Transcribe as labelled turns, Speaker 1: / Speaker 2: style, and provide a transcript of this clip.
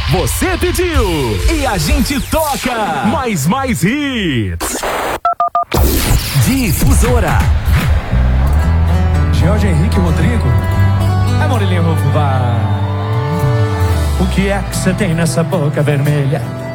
Speaker 1: Você pediu e a gente toca mais hits. Difusora.
Speaker 2: Jorge Henrique Rodrigo. É Murilinho Rufo, vai. O que é que você tem nessa boca vermelha?